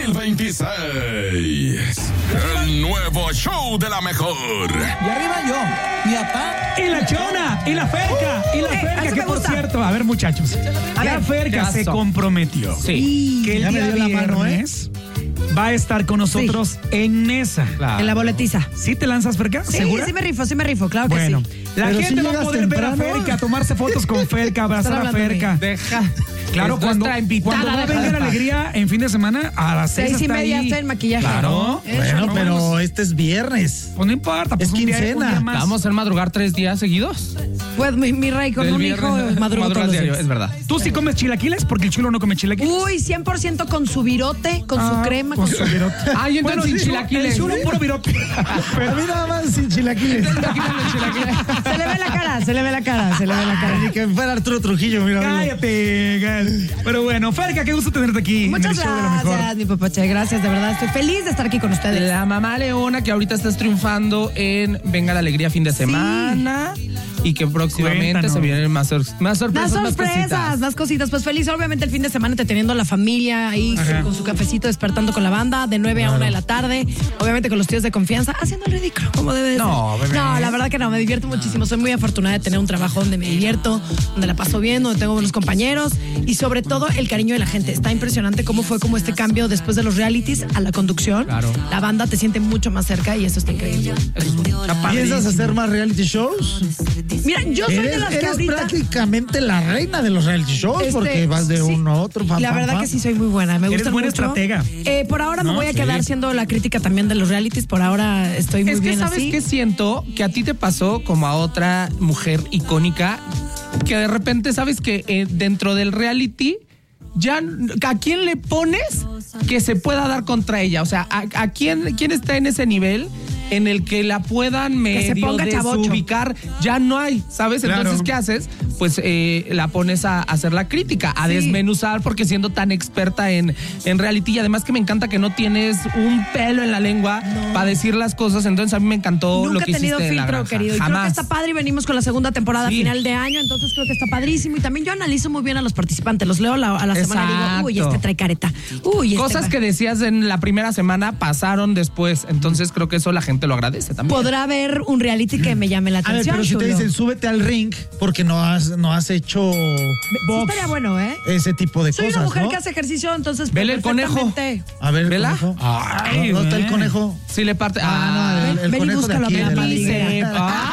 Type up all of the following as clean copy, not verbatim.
2026. El nuevo show de la mejor. Y arriba yo, mi papá. Y la Chona, y la Ferca, que por cierto, a ver muchachos, la Ferca se comprometió que el día viernes va a estar con nosotros en Nesa. Claro. En la boletiza. ¿Sí te lanzas, Ferca? Sí, ¿segura? sí me rifo, claro que sí. La Pero gente si va a poder temprano, ver a Ferca, tomarse fotos con Ferca, abrazar a Ferca. Deja. Claro, cuando va a venir la alegría en fin de semana a las 6:30 está el maquillaje. Claro. Bueno, pero este es viernes. Pues no importa. Pues Es un día quincena. más. Vamos a hacer madrugar 3 días seguidos. Pues mi rey, con Del un viernes, hijo madrugo todos los diario, días. es verdad. ¿Tú sí comes chilaquiles? Porque el chulo no come chilaquiles. Uy, 100% con su virote, con su crema, con su... virote. Ay, entonces sin el chilaquiles. chulo puro virote. A mí nada más sin chilaquiles. Se le ve la cara. Ni que fuera Arturo Trujillo, mira. Cállate. Pero bueno, Ferca, qué gusto tenerte aquí. Muchas en el show de la mejor. gracias, mi papache. Gracias, de verdad. Estoy feliz de estar aquí con ustedes. La mamá Leona, que ahorita estás triunfando en Venga la Alegría fin de semana. Y que próximamente Cuéntanos. se vienen más sorpresas. Más cositas. Pues feliz, obviamente, el fin de semana teniendo la familia ahí con su cafecito, despertando con la banda de 9 a 1 de la tarde. Obviamente con los tíos de confianza, haciendo el ridículo, como debe de ser. No, bebé. No, la verdad que no, me divierto muchísimo. Soy muy afortunada de tener un trabajo donde me divierto, donde la paso bien, donde tengo buenos compañeros y sobre todo el cariño de la gente. Está impresionante cómo fue como este cambio después de los realities a la conducción. Claro. La banda te siente mucho más cerca y eso está increíble. ¿Piensas hacer más reality shows? Mira, yo soy de las que Eres ahorita... prácticamente la reina de los reality shows porque vas de sí. uno a otro. La verdad que sí soy muy buena, me gusta buena mucho. estratega. Por ahora me voy a quedar siendo la crítica también de los realities. Por ahora estoy muy bien ¿sabes así. qué siento? Que a ti te pasó como a otra mujer icónica, que de repente sabes que dentro del reality ya ¿a quién le pones que se pueda dar contra ella? O sea, ¿a quién está en ese nivel en el que la puedan medio desubicar? Ya no hay, ¿sabes? Claro. Entonces, ¿qué haces? Pues la pones a hacer la crítica, a desmenuzar, porque siendo tan experta en reality, y además que me encanta que no tienes un pelo en la lengua para decir las cosas, entonces a mí me encantó Nunca lo que he tenido hiciste en La filtro, Granja. querido. Y creo Jamás. que está padre y venimos con la segunda temporada final de año, entonces creo que está padrísimo. Y también yo analizo muy bien a los participantes, los leo a la semana y digo, uy, este trae careta. Uy, cosas que decías en la primera semana pasaron después, entonces creo que eso la gente lo agradece también. ¿Podrá haber un reality que me llame la A ver, atención? pero si te chulo? dicen súbete al ring porque no has hecho Sí, estaría bueno, ¿eh? ese tipo de Soy cosas, una mujer ¿no? que hace ejercicio, entonces... Vele el conejo. perfectamente. A ver, ¿Vela? conejo. Ay, ¿No está el güey. conejo? Sí le parte. El ven y conejo de búscalo, aquí. ven, de la ven, liga. ven.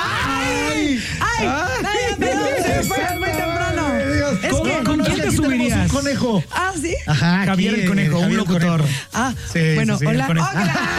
¡Ay! Perdón, se me fue muy temprano. Es que... ¿Con quién te subirías? Un conejo. Ah, ¿sí? Ajá, Javier aquí, el conejo, un Javier el locutor. Conejo. Ah, Sí, bueno, sí, el hola. conejo.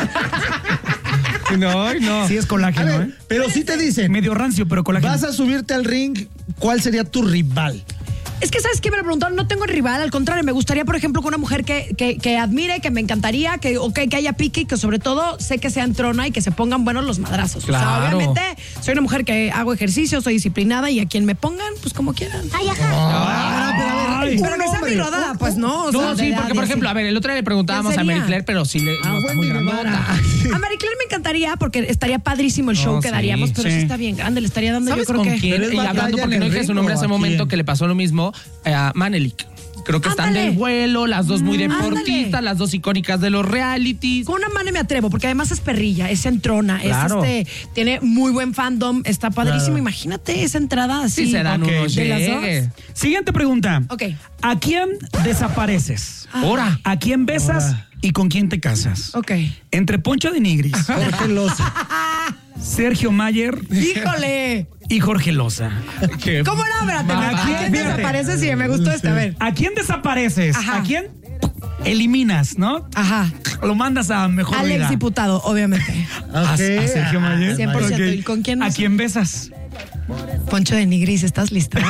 No. Sí es A colágeno, ver, pero si te dicen, Medio rancio, pero colágeno. vas a subirte al ring, ¿cuál sería tu rival? Es que, ¿sabes qué? Me lo preguntaron, no tengo rival, al contrario, me gustaría, por ejemplo, con una mujer que admire, que me encantaría, que haya pique y que sobre todo sé que sea entrona y que se pongan buenos los madrazos. Claro. O sea, obviamente, soy una mujer que hago ejercicio, soy disciplinada y a quien me pongan, pues como quieran. Pero a ver, Pero que sea mi rodada, pues no. o No, sea, sí, de porque por así. ejemplo, a ver, el otro día le preguntábamos a ¿Quién sería? Mary Claire, pero sí le no, está muy Wendy grandota. Guevara. A Marie Claire me encantaría porque estaría padrísimo el show No, que sí, daríamos, pero sí. sí está bien grande, le estaría dando yo ¿Sabes creo con que... quién? Pero es Y hablando batalla porque en no el dije su ring, nombre ¿o hace a un momento quién? que le pasó lo mismo a Manelik. Creo que están Ándale. del vuelo, las dos muy deportistas, Ándale. las dos icónicas de los realities. Con una mano me atrevo, porque además es perrilla, es entrona, Claro. tiene muy buen fandom, está padrísimo. Claro. Imagínate esa entrada así. Sí se dan Ok, unos de las llegue. dos. Siguiente pregunta. Ok. ¿A quién desapareces? Ahora. ¿A quién besas y con quién te casas? Ok. Entre Poncho de Nigris, Jorge Loza. Sergio Mayer ¡Híjole! y Jorge Loza. ¿Cómo no? Espérate, ¿A ¿a quién? quién Fíjate. desapareces? Sí, me gustó este, a ver. ¿A quién desapareces? Ajá. ¿A quién eliminas, no? Ajá. Lo mandas a mejor Al vida. exdiputado, obviamente. A Sergio Mayer. 100%. Ok. ¿Y con quién ¿A no? quién besas? Poncho de Nigris, ¿estás lista?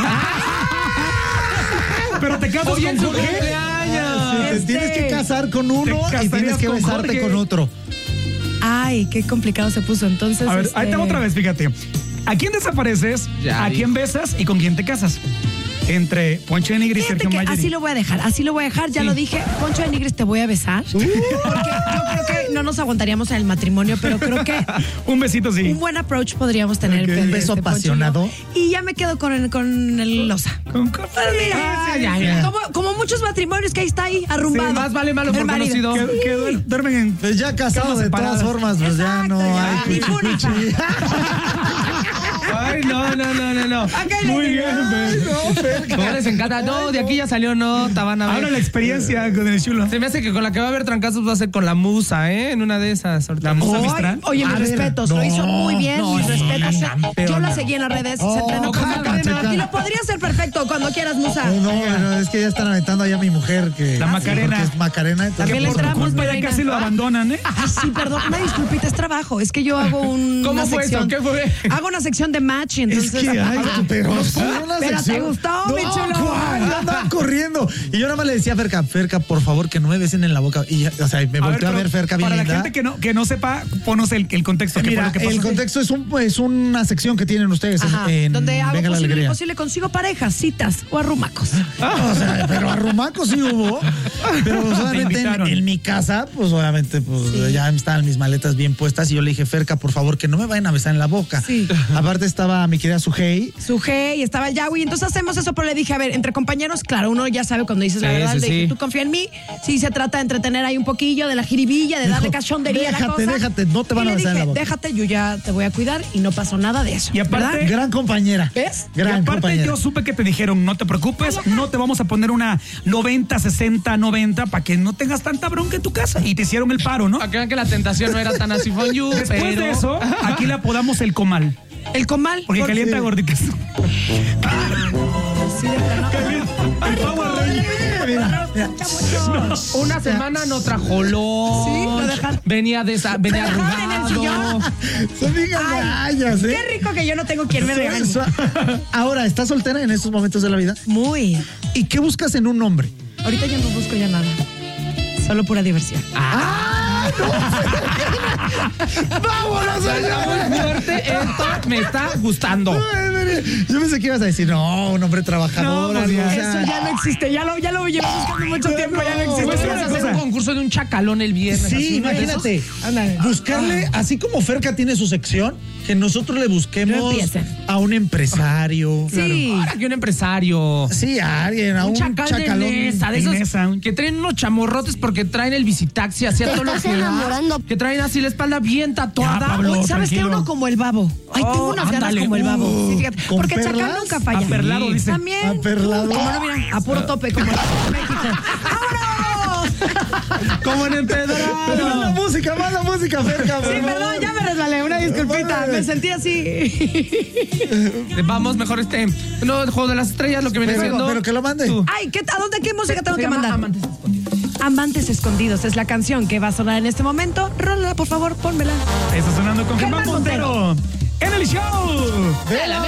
Pero te casas Oye, con en su Jorge. cumpleaños. Te tienes que casar con uno Te y casarías tienes que con besarte Jorge. con otro. Ay, qué complicado se puso. Entonces, A ver, ahí te va otra vez, fíjate. ¿A quién desapareces? Ya ¿A dijo. quién besas y con quién te casas? Entre Poncho de Nigris y Fíjate Sergio que Mayer. así lo voy a dejar, ya lo dije. Poncho de Nigris te voy a besar. Porque yo creo que no nos aguantaríamos en el matrimonio, pero creo que un besito sí. un buen approach podríamos tener. Okay. Un beso apasionado. Y ya me quedo con el Loza. Con Como muchos matrimonios que ahí arrumbado. Sí, más vale malo por conocido. Que duermen en... Pues ya casado de todas formas, pues ya no hay cuchicuchi. Ay, no. Muy bien, ¿Cómo les encanta? No, de aquí ya salió nota, van a ver. Ahora la experiencia con el chulo. Se me hace que con la que va a haber trancazos va a ser con la musa, ¿eh? En una de esas. La musa Mistral. Oye, mis respetos, lo hizo muy bien, mis respetos. Yo la seguí en las redes, se entrenó con Macarena. Y lo podría hacer perfecto cuando quieras, musa. No, es que ya están aventando allá a mi mujer que... La Macarena. Que es Macarena. Entonces, también le entramos, pero reina. casi lo abandonan, ¿eh? Ay, sí, perdón, una disculpita, es trabajo. Es que yo hago ¿Cómo fue sección. eso? ¿Qué fue? Hago una sección de match y entonces... Es que, pero te gustó, mi chulo. ¿Cuál? Andaban corriendo. Y yo nada más le decía a Ferca, por favor, que no me besen en la boca. Y, o sea, me volteó a ver Ferca bien para linda. la gente que no sepa, ponos el contexto. Mira, ¿qué fue lo que el pasó? contexto es una sección que tienen ustedes en donde hago Venga la posible Alegría. imposible, consigo parejas, citas o arrumacos. O sea, pero arrumacos sí hubo. Pero pues, obviamente en mi casa, pues obviamente pues ya estaban mis maletas bien puestas y yo le dije, Ferca, por favor, que no me vayan a besar en la boca. Sí. Aparte estaba mi querida Sujei. Y estaba el Yahweh. Entonces hacemos eso, pero le dije, a ver, entre compañeros, claro, uno ya sabe cuando dices la verdad. Le dije, tú confía en mí. Sí, se trata de entretener ahí un poquillo, de la jiribilla, de darle cachondería a la cosa. Déjate, no te van a besar en la boca. Déjate, yo ya te voy a cuidar y no pasó nada de eso. Y aparte, ¿verdad? Gran compañera. ¿Ves? Gran compañera. Yo supe que te dijeron, no te preocupes, no te vamos a poner una 90, 60, 90 para que no tengas tanta bronca en tu casa. Y te hicieron el paro, ¿no? Para que vean que la tentación no era tan así for you, Después pero... de eso, aquí le apodamos el comal. El comal. Porque calienta gorditas. Sí, de plano. El Power Ranger. Mira. Una semana no trajo olor. Sí, lo dejan. Venía dejaron en el arrugado. sillón. Son bien gallas, Qué rico que yo no tengo quien me regañe. Ahora, ¿estás soltera en estos momentos de la vida? Muy. ¿Y qué buscas en un hombre? Ahorita ya no busco ya nada. Solo pura diversión. ¡Vámonos allá! Muy fuerte, esto me está gustando. Yo pensé que ibas a decir, no, un hombre trabajador. No, pues ya. Eso ya no existe. Ya lo llevo buscando mucho tiempo. Ya no existe. Pues vamos a hacer un concurso de un chacalón el viernes. Sí, así, imagínate. Buscarle, así como Ferca tiene su sección, que nosotros le No busquemos empiecen. a un empresario. Sí. Ahora que un empresario. Sí, a alguien, a un chacalón. De esos que traen unos chamorrotes porque traen el visitaxi hacia todo lo que enamorando. que traen así la espalda bien tatuada. Ya, Pablo. Uy, ¿sabes qué? tranquilo. Uno como el babo. Ay, tengo unas ganas ándale. como el babo. Sí, fíjate. ¿Con Porque Chacal perlas? nunca falla. Aperlado, dice. También. Aperlado. Como no, mira, a puro tope, como el de México. ¡Vámonos! Como en Empedrado. Mala música, Ferca. Sí, perdón, ya me resbalé. Una disculpita. Me sentí así. Vamos, mejor no, el juego de las estrellas, lo que viene siendo. Pero que lo mande. Tú. Ay, ¿a dónde qué música tengo Se que llama mandar? Amantes Escondidos. Amantes Escondidos es la canción que va a sonar en este momento. Rólala, por favor, pónmela. Está sonando con Germán Germán Montero. En el show. ¡Vela!